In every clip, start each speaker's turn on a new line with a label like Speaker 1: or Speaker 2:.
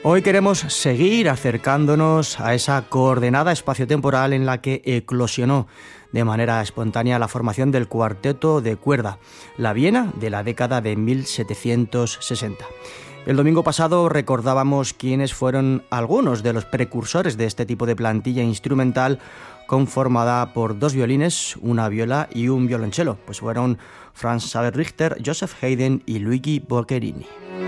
Speaker 1: Hoy queremos seguir acercándonos a esa coordenada espaciotemporal en la que eclosionó de manera espontánea la formación del cuarteto de cuerda, la Viena de la década de 1760. El domingo pasado recordábamos quiénes fueron algunos de los precursores de este tipo de plantilla instrumental conformada por 2 violines, una viola y un violonchelo, pues fueron Franz Xaver Richter, Joseph Haydn y Luigi Boccherini.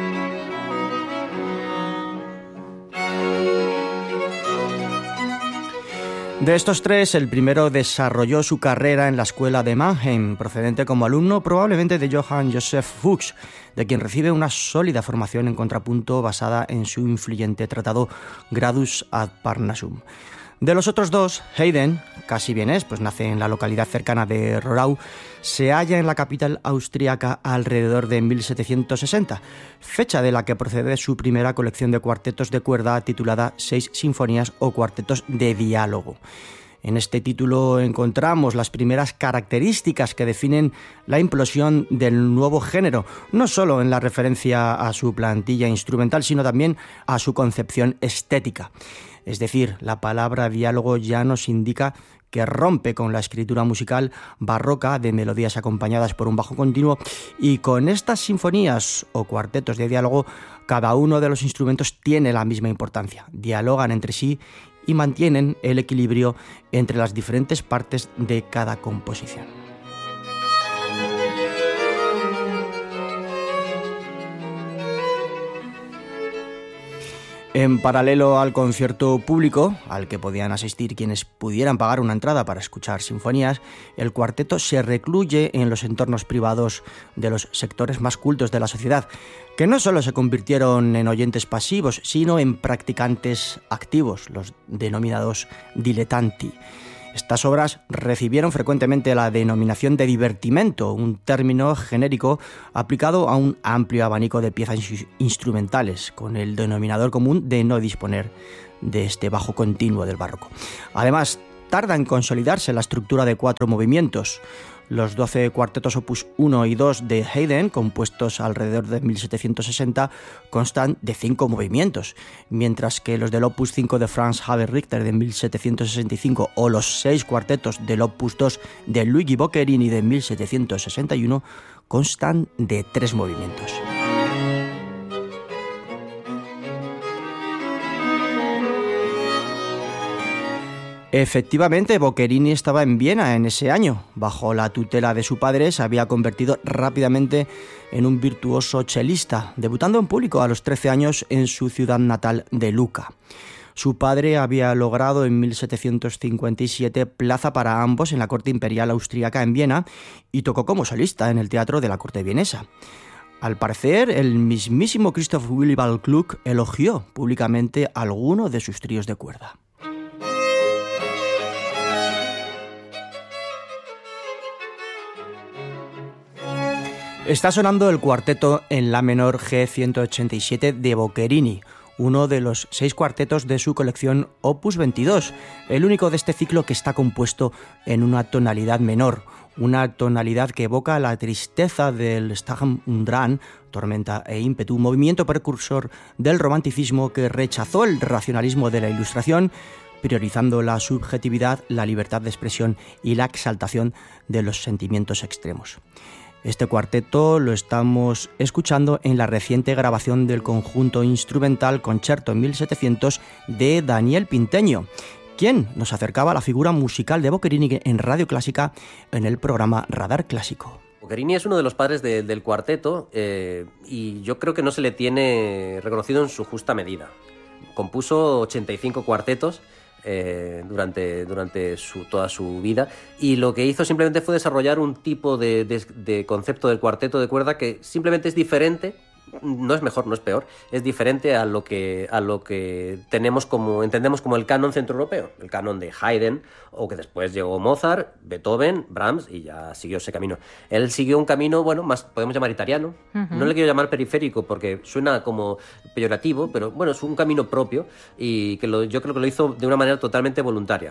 Speaker 1: De estos tres, el primero desarrolló su carrera en la escuela de Mannheim, procedente como alumno probablemente de Johann Joseph Fuchs, de quien recibe una sólida formación en contrapunto basada en su influyente tratado Gradus ad Parnassum. De los otros dos, Haydn, casi vienés, pues nace en la localidad cercana de Rohrau, se halla en la capital austríaca alrededor de 1760, fecha de la que procede su primera colección de cuartetos de cuerda titulada 6 sinfonías o cuartetos de diálogo. En este título encontramos las primeras características que definen la implosión del nuevo género, no solo en la referencia a su plantilla instrumental, sino también a su concepción estética. Es decir, la palabra diálogo ya nos indica que rompe con la escritura musical barroca de melodías acompañadas por un bajo continuo, y con estas sinfonías o cuartetos de diálogo, cada uno de los instrumentos tiene la misma importancia, dialogan entre sí y mantienen el equilibrio entre las diferentes partes de cada composición. En paralelo al concierto público, al que podían asistir quienes pudieran pagar una entrada para escuchar sinfonías, el cuarteto se recluye en los entornos privados de los sectores más cultos de la sociedad, que no solo se convirtieron en oyentes pasivos, sino en practicantes activos, los denominados dilettanti. Estas obras recibieron frecuentemente la denominación de divertimento, un término genérico aplicado a un amplio abanico de piezas instrumentales, con el denominador común de no disponer de este bajo continuo del barroco. Además, tarda en consolidarse la estructura de 4 movimientos. Los 12 cuartetos opus 1 y 2 de Haydn, compuestos alrededor de 1760, constan de 5 movimientos, mientras que los del opus 5 de Franz Xaver Richter de 1765 o los 6 cuartetos del opus 2 de Luigi Boccherini de 1761 constan de 3 movimientos. Efectivamente, Boccherini estaba en Viena en ese año. Bajo la tutela de su padre, se había convertido rápidamente en un virtuoso chelista, debutando en público a los 13 años en su ciudad natal de Lucca. Su padre había logrado en 1757 plaza para ambos en la corte imperial austríaca en Viena y tocó como solista en el teatro de la corte vienesa. Al parecer, el mismísimo Christoph Willibald Gluck elogió públicamente alguno de sus tríos de cuerda. Está sonando el cuarteto en la menor G187 de Boccherini, uno de los 6 cuartetos de su colección Opus 22, el único de este ciclo que está compuesto en una tonalidad menor, una tonalidad que evoca la tristeza del Sturm und Drang, tormenta e ímpetu, movimiento precursor del romanticismo que rechazó el racionalismo de la Ilustración, priorizando la subjetividad, la libertad de expresión y la exaltación de los sentimientos extremos. Este cuarteto lo estamos escuchando en la reciente grabación del conjunto instrumental Concerto en 1700 de Daniel Pinteño, quien nos acercaba a la figura musical de Boccherini en Radio Clásica en el programa Radar Clásico.
Speaker 2: Boccherini es uno de los padres del cuarteto y yo creo que no se le tiene reconocido en su justa medida. Compuso 85 cuartetos durante toda su vida, y lo que hizo simplemente fue desarrollar un tipo de concepto del cuarteto de cuerda que simplemente es diferente. No es mejor, no es peor, es diferente a lo que entendemos como el canon centroeuropeo, el canon de Haydn, o que después llegó Mozart, Beethoven, Brahms, y ya siguió ese camino. Él siguió un camino, bueno, más podemos llamar italiano. No le quiero llamar periférico porque suena como peyorativo, pero bueno, es un camino propio y que yo creo que lo hizo de una manera totalmente voluntaria.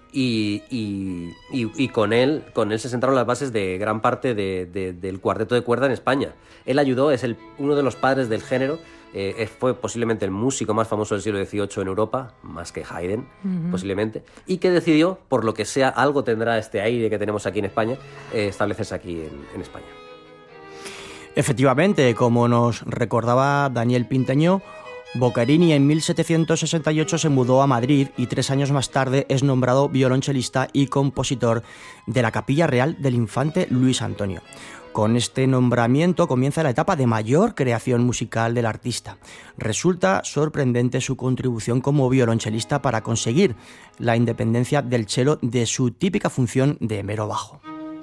Speaker 2: Y con él se sentaron las bases de gran parte del cuarteto de cuerda en España. Él ayudó, es uno de los padres del género, fue posiblemente el músico más famoso del siglo XVIII en Europa, más que Haydn, posiblemente, y que decidió, por lo que sea, algo tendrá este aire que tenemos aquí en España, establecerse aquí en España.
Speaker 1: Efectivamente, como nos recordaba Daniel Pintañó, Boccherini en 1768 se mudó a Madrid y 3 años más tarde es nombrado violonchelista y compositor de la Capilla Real del Infante Luis Antonio. Con este nombramiento comienza la etapa de mayor creación musical del artista. Resulta sorprendente su contribución como violonchelista para conseguir la independencia del cello de su típica función de mero bajo.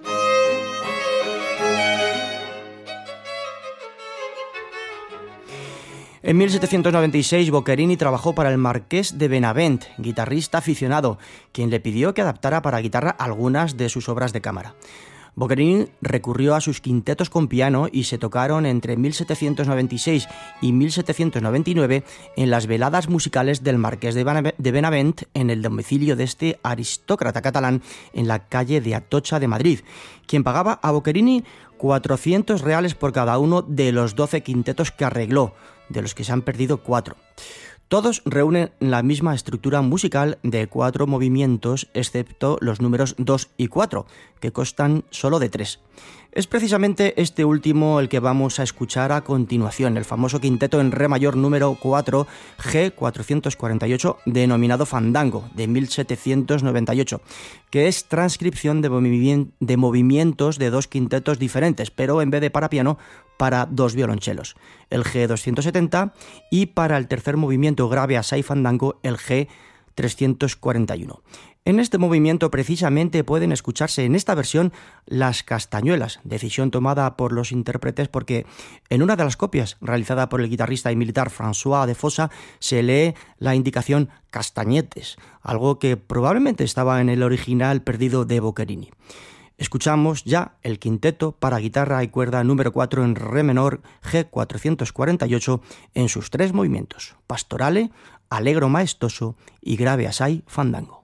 Speaker 1: En 1796 Boccherini trabajó para el marqués de Benavent, guitarrista aficionado, quien le pidió que adaptara para guitarra algunas de sus obras de cámara. Boccherini recurrió a sus quintetos con piano y se tocaron entre 1796 y 1799 en las veladas musicales del marqués de Benavent en el domicilio de este aristócrata catalán en la calle de Atocha de Madrid, quien pagaba a Boccherini 400 reales por cada uno de los 12 quintetos que arregló, de los que se han perdido 4. Todos reúnen la misma estructura musical de 4 movimientos, excepto los números 2 y 4, que constan solo de 3. Es precisamente este último el que vamos a escuchar a continuación, el famoso quinteto en re mayor número 4, G448, denominado Fandango, de 1798, que es transcripción de movimientos de 2 quintetos diferentes, pero en vez de para piano, para 2 violonchelos, el G270, y para el tercer movimiento grave assai fandango, el G341. En este movimiento precisamente pueden escucharse en esta versión las castañuelas, decisión tomada por los intérpretes porque en una de las copias realizada por el guitarrista y militar François de Fossa se lee la indicación castañetes, algo que probablemente estaba en el original perdido de Boccherini. Escuchamos ya el quinteto para guitarra y cuerda número 4 en re menor G448 en sus 3 movimientos: pastorale, allegro maestoso y grave assai fandango.